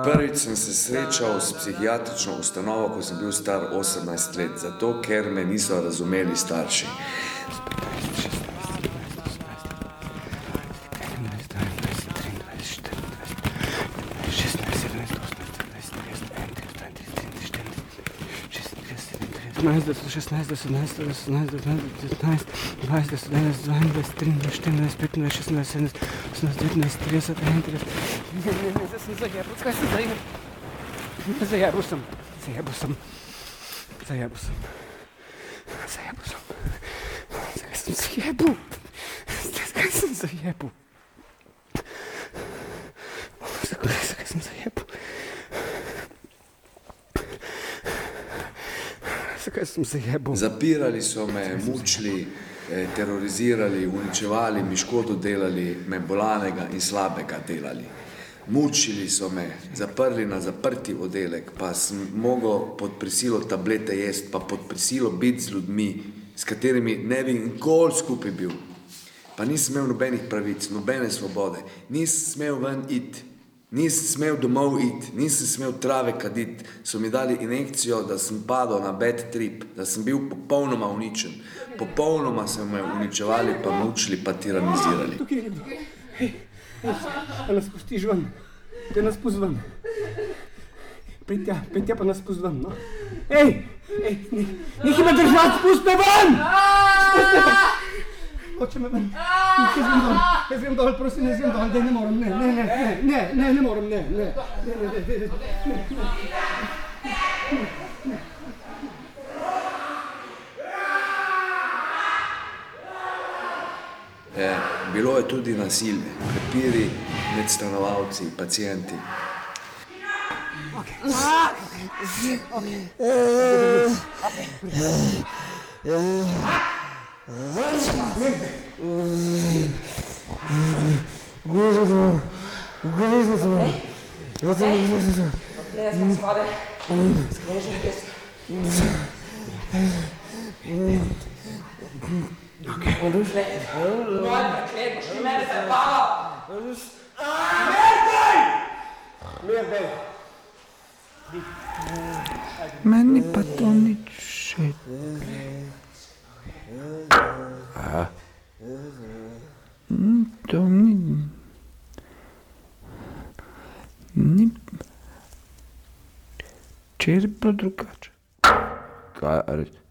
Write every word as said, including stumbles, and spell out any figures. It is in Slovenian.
Prvič sem se srečal s psihiatrično ustanovo, ko sem bil star osemnajst let, zato ker me niso razumeli starši. petnajst, šestnajst, sedemnajst, osemnajst, devetnajst, dvajset, devetnajst, dvaindvajset, triindvajset, štiriindvajset, petindvajset, šestindvajset, sedemnajst, osemnajst, devetnajst, trideset, enaintrideset. Ne, ne, ne, zdaj sem zajebal, kaj sem zajebal? Zajebal sem, zajebal sem, zajebal sem, zajebal sem. Zakaj sem zajebal? Zakaj sem zajebal? Zakaj sem zajebal? Zakaj sem se jebal? Zapirali so me, mučili, terorizirali, uničevali, mi škodo delali, me bolanega in slabega delali. Mučili so me, zaprli na zaprti oddelek, pa sem mogel pod prisilo tablete jesti, pa pod prisilo biti z ljudmi, s katerimi ne bi nikoli skupaj bil. Pa nisem imel nobenih pravic, nobene svobode, nisem smel ven iti. Nisem smel domov iti, nisem smel trave kaditi, so mi dali injekcijo, da sem padel na bad trip, da sem bil popolnoma uničen. Popolnoma so me uničevali, pa mučili, pa tiranizirali. Tukaj je nekdo. Hej, pa nas pustiš ven. Te nas pusti ven. Pej tja, pej tja pa nas pusti ven, no. Ej, ej, nekaj me držati, pusti me ven! Pusti me ven! Hoče me ven. Jaz grem dol, jaz grem dol, prosim, jaz grem dol, daj, ne moram, ne, ne, ne, ne, ne, ne moram, ne, ne, ne, ne, ne, ne, ne. Eh, bilo je tudi nasilje, prepiri med stanovalci, pacienti. Okej. Okej. Meni pa to nič še. A? To ni... Ni... Včeraj bilo drugače. Kaj, res?